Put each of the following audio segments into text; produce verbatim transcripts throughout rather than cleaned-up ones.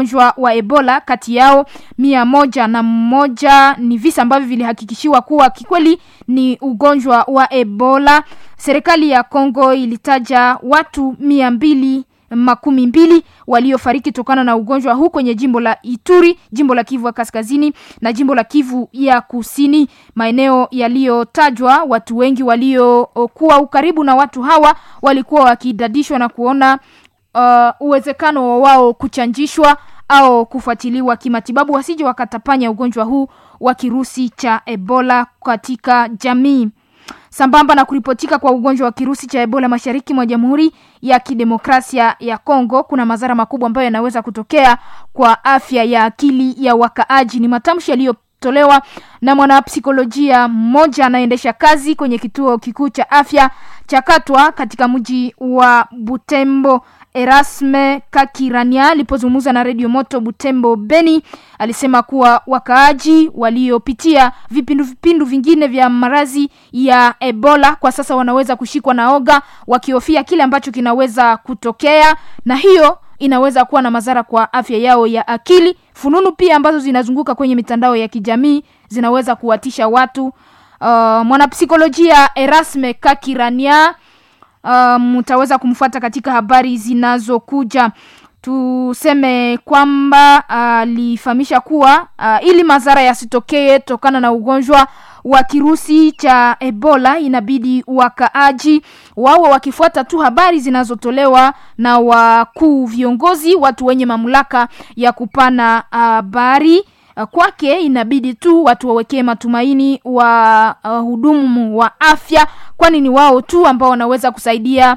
ugonjwa wa Ebola, kati yao mia moja na moja ni visa ambavyo vilihakikishiwa kuwa kikweli ni ugonjwa wa Ebola. Serikali ya Kongo ilitaja watu mia mbili makumi mbili waliofariki tokana na ugonjwa huu kwenye jimbo la Ituri, jimbo la Kivu ya Kaskazini na jimbo la Kivu ya Kusini. Maeneo yaliyotajwa, watu wengi waliokuwa ukaribu na watu hawa walikuwa wakidadishwa na kuona uh, uwezekano wa wao kuchanjishwa au kufuatiliwa kimatibabu wasije wakatapanya ugonjwa huu wa kirusi cha Ebola katika jamii. Sambamba na kuripotika kwa ugonjwa wa kirusi cha Ebola mashariki mwa Jamhuri ya Kidemokrasia ya Kongo, kuna madhara makubwa ambayo yanaweza kutokea kwa afya ya akili ya wakaaji. Ni matamshi yaliyotolewa na mwanapsikolojia mmoja anaendesha kazi kwenye kituo kikuu cha afya cha Katwa katika mji wa Butembo. Erasme Kakirania alipozungumza na Radio Moto Butembo Beni, alisema kuwa wakaaji waliopitia vipindu vipindu vingine vya marazi ya Ebola kwa sasa wanaweza kushikwa na oga wakihofia kile ambacho kinaweza kutokea, na hiyo inaweza kuwa na madhara kwa afya yao ya akili. Fununu pia ambazo zinazunguka kwenye mitandao ya kijamii zinaweza kuwatisha watu. Uh, mwanapsikolojia Erasme Kakirania Uh, mtaweza kumfuata katika habari zinazokuja. Tuseme kwamba alifahamisha uh, kuwa uh, ili madhara yasitokee tokana na ugonjwa wa kirusi cha Ebola, inabidi wakaaji wao wakifuata tu habari zinazotolewa na wakuu viongozi, watu wenye mamlaka ya kupana habari. Uh, kwake inabidi tu watu wawekee matumaini wa uh, hudumu wa afya, kwani ni wao tu ambao wanaweza kusaidia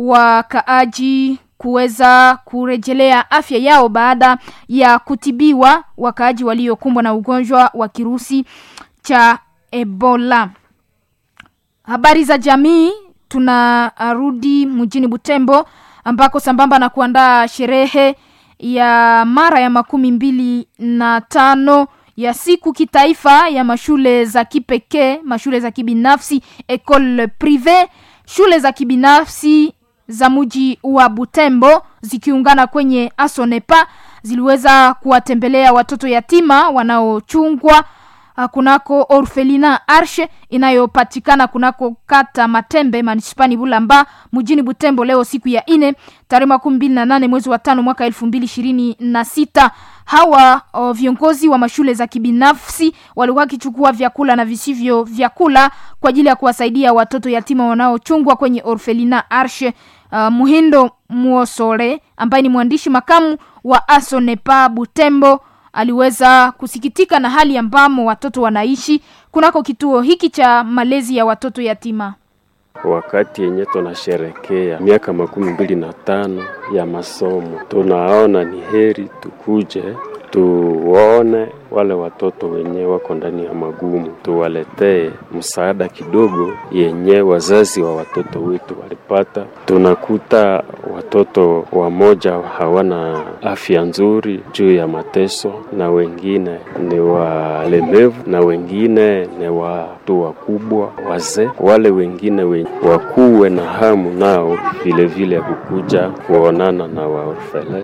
wakaaji kuweza kurejelea afya yao baada ya kutibiwa, wakaaji waliokumbwa na ugonjwa wa kirusi cha Ebola. Habari za jamii, tunarudi mjini Butembo ambako sambamba na kuandaa sherehe ya mara ya makumi mbili na tano ya siku kitaifa ya mashule za kipekee, mashule za kibinafsi, école privée, shule za kibinafsi za mji wa Butembo zikiungana kwenye Asonepa ziliweza kuwatembelea watoto yatima wanaochungwa kunako orfelina Arshe inayopatikana kunako kata Matembe manispani Bulamba mjini Butembo leo siku ya ine tarehe makumi mbili na nane mwezi wa tano mwaka elfu mbili ishirini na sita. Hawa o, viongozi wa mashule za kibinafsi walikuwa kichukua vyakula na visivyo vyakula kwa ajili ya kuwasaidia watoto yatima wanaochungwa kwenye orfelina Arshe. Uh, Muhindo Muosole ambaye ni mwandishi makamu wa Asonepa Butembo aliweza kusikitika na hali ambamo watoto wanaishi kunako kituo hiki cha malezi ya watoto yatima. Wakati yenye tunasherekea miaka makumi mbili na tano ya masomo, tunaona ni heri tukuje tuone wale watoto wenye wako ndani ya magumu, tuwaletee msaada kidogo yenye wazazi wa watoto wetu walipata. Tunakuta watoto wamoja hawana afya nzuri juu ya mateso, na wengine ni walemevu, na wengine ni watu wakubwa wazee. Wale wengine wakuwe na hamu nao vile vile kukuja kuonana na waorfele.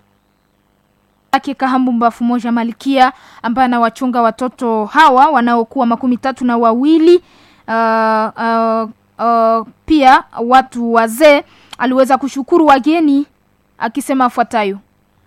Kahambu Mbafu Moja Malikia ambaye anawachunga watoto hawa wanaokuwa makumi tatu na wawili uh, uh, uh, pia watu wazee, aliweza kushukuru wageni akisema afuatayo.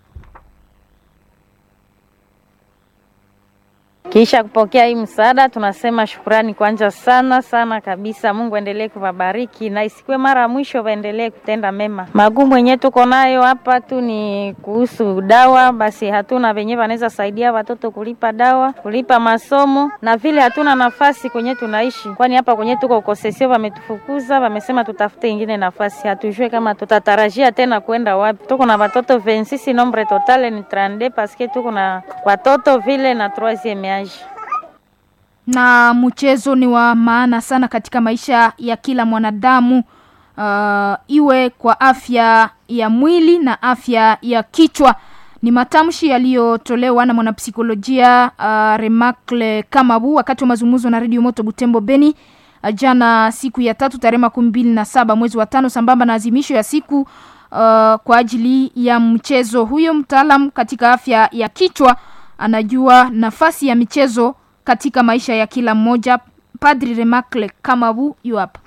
Kisha kupokea hii msaada tunasema shukrani kwanza sana sana kabisa. Mungu endelee kuwabariki na isikwe mara mwisho, waendelee kutenda mema. Magumu yenyewe tuko nayo hapa tu ni kuhusu dawa, basi hatuna venye wanaweza saidia watoto kulipa dawa, kulipa masomo, na vile hatuna nafasi kwenye tunaishi. Kwani hapa kwenye tuko ukosesio wametufukuza, wamesema tutafute ingine nafasi. Hatujue kama tutatarajia tena kwenda wapi. Tuko na watoto vingt-six, nombre totale ni trente-deux parce que tuko na watoto vile na troisième. Na mchezo ni wa maana sana katika maisha ya kila mwanadamu, uh, iwe kwa afya ya mwili na afya ya kichwa. Ni matamshi yaliyotolewa na mwanapsikolojia uh, Remakle Kamabu wakati wa mazungumzo na Radio Moto Butembo Beni uh, jana siku ya tatu tarehe makumi mbili na saba mwezi wa tano, sambamba na azimisho ya siku kwa ajili ya mchezo. Huyo mtaalamu katika afya ya kichwa anajua nafasi ya michezo katika maisha ya kila mmoja. Padri Remakle Kamabu yuapa.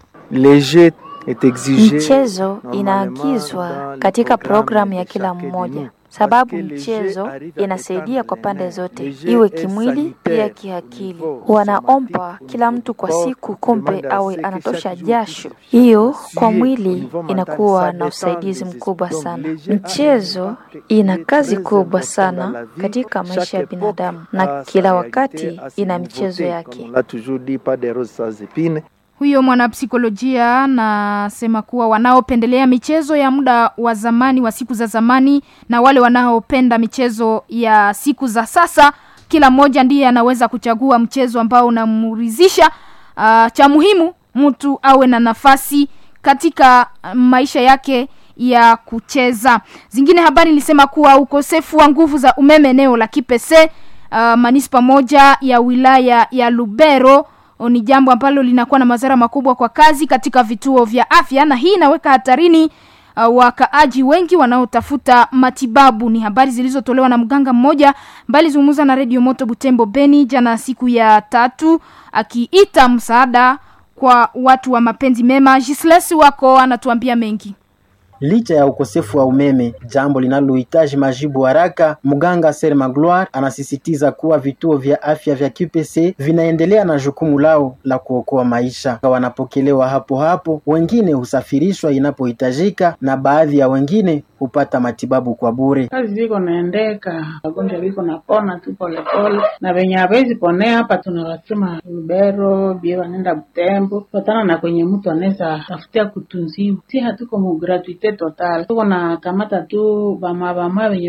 Mchezo inaagizwa katika programu ya kila mmoja, sababu mchezo inasaidia kwa pande zote, iwe kimwili pia kiakili. Wanaomba kila mtu kwa siku kumbe awe anatosha jasho. Hiyo kwa mwili inakuwa na usaidizi mkubwa sana. Mchezo ina kazi kubwa sana katika maisha ya binadamu na kila wakati ina michezo yake. Huyo mwanapsikolojia anasema kuwa wanaopendelea michezo ya muda wa zamani wa siku za zamani na wale wanaopenda michezo ya siku za sasa, kila mmoja ndiye anaweza kuchagua mchezo ambao unamuridhisha. Uh, cha muhimu mtu awe na nafasi katika maisha yake ya kucheza. Zingine habari nilisema kuwa ukosefu wa nguvu za umeme eneo la Kipese, uh, manispa moja ya wilaya ya Lubero, ni jambo ambalo linakuwa na madhara makubwa kwa kazi katika vituo vya afya, na hii inaweka hatarini uh, wakaaji wengi wanaotafuta matibabu. Ni habari zilizotolewa na mganga mmoja mbali zungumza na Radio Moto Butembo Beni jana siku ya tatu, akiita msaada kwa watu wa mapenzi mema. Gislesi wako anatuambia mengi. Licha ya ukosefu wa umeme, jambo linalohitaji majibu haraka, mganga Ser Magloire anasisitiza kuwa vituo vya afya vya Q P C vinaendelea na jukumu lao la kuokoa maisha. Wanapokelewa hapo hapo, wengine husafirishwa inapohitajika na baadhi ya wengine hupata matibabu kwa bure. Kazi ziko naendeka, wagonjwa wiko napona tu pole pole, na wenye hawezi ponea hapa tunawatuma Lubero, bia wanaenda Butembo, patana na kwenye mtu anaweza tafutia kutunziwa. Si hatuko mu gratuite total, tuko na kamata tu bama bama wenye